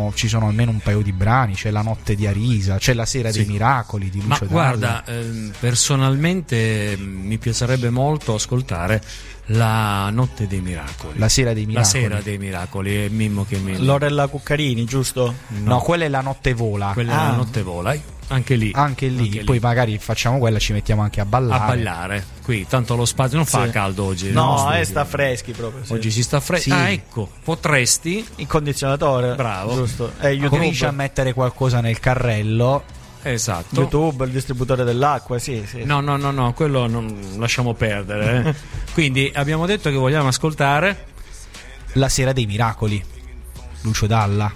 sono almeno un paio di brani. C'è La notte di Arisa, c'è La sera dei miracoli di Lucio Dalla. Guarda, personalmente mi piacerebbe molto ascoltare La notte dei miracoli. La sera dei miracoli. La sera dei miracoli, è Mimmo che mi... Lorella Cuccarini, giusto? No, quella è La notte vola. Quella è La notte vola. Anche lì. Poi magari facciamo quella, ci mettiamo anche a ballare. Qui, tanto lo spazio non fa caldo oggi. No, sta freschi proprio. Sì. Oggi si sta freschi. Ecco, potresti in condizionatore. Bravo. Giusto. Comincia a mettere qualcosa nel carrello. Esatto. YouTube, il distributore dell'acqua, sì. No, quello non lasciamo perdere. Quindi abbiamo detto che vogliamo ascoltare La sera dei miracoli. Lucio Dalla.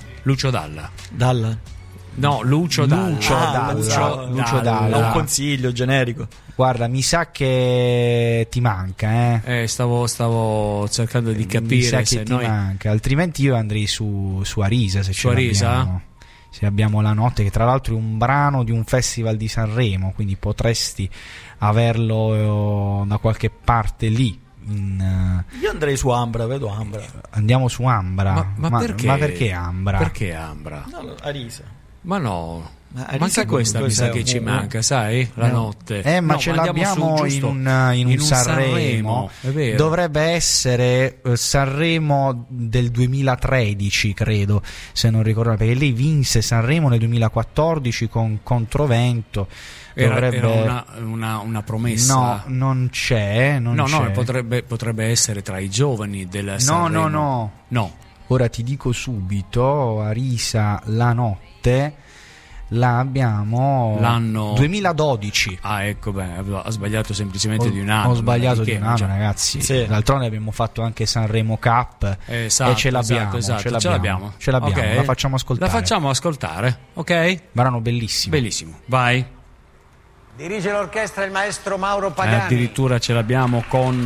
No, Lucio Dalla. Lucio Dalla. Un consiglio generico. Guarda, mi sa che ti manca, Stavo cercando di capire mi sa che se ti manca. Altrimenti io andrei su Arisa, se su Arisa? Se abbiamo La notte, che tra l'altro è un brano di un festival di Sanremo, quindi potresti averlo da qualche parte lì. Io andrei su Ambra, vedo Ambra. Andiamo su Ambra. Ma perché? Ma perché Ambra? Perché Ambra? No, Arisa. Ma no. Arisa, manca questa, mi sa che ci manca, sai? La notte. Ma ce l'abbiamo in un Sanremo. È vero. Dovrebbe essere Sanremo del 2013, credo, se non ricordo, perché lei vinse Sanremo nel 2014 con Controvento. Era una promessa. No, non c'è. Potrebbe essere tra i giovani del Sanremo. No. Ora ti dico subito, Arisa La notte la abbiamo l'anno 2012. Ecco, ho sbagliato semplicemente di un anno. Ho sbagliato di un anno, ragazzi. Sì. D'altronde abbiamo fatto anche Sanremo Cup e ce l'abbiamo. Esatto. Ce l'abbiamo. Okay. La facciamo ascoltare. Ok? Brano bellissimo. Bellissimo. Vai. Dirige l'orchestra il maestro Mauro Pagani. Addirittura ce l'abbiamo con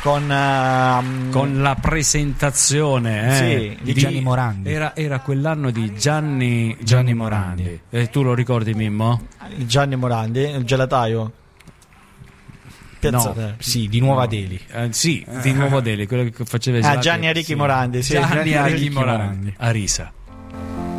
la presentazione di Gianni Morandi. Era quell'anno di Gianni Morandi. Tu lo ricordi, Mimmo? Gianni Morandi, il gelataio. Sì, di Nuova Delhi. Di Nuova Delhi, quello che faceva Gianni Arricchi Morandi. Gianni Arricchi Morandi. Arisa.